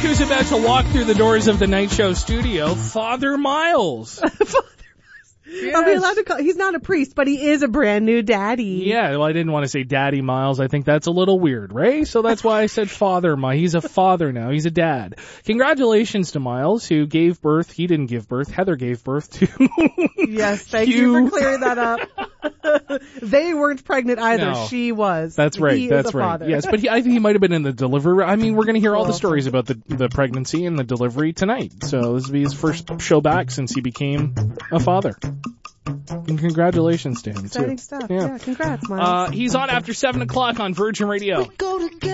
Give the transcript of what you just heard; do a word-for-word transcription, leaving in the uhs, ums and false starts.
who's about to walk through the doors of the Night Show studio? Father Miles. Yes. Are we allowed to call? He's not a priest, but he is a brand new daddy. Yeah, well, I didn't want to say Daddy Miles. I think that's a little weird, right? So that's why I said Father Miles. He's a father now. He's a dad. Congratulations to Miles, who gave birth. He didn't give birth. Heather gave birth to. Yes, thank you. you for clearing that up. They weren't pregnant either. No. She was. That's right. He that's is a right. father. Yes, but he, I think he might have been in the delivery. I mean, we're going to hear all the stories about the the pregnancy and the delivery tonight. So this will be his first show back since he became a father. And congratulations to him, Exciting too. stuff. Yeah, yeah congrats, Miles. Uh, he's on after seven o'clock on Virgin Radio. We go together.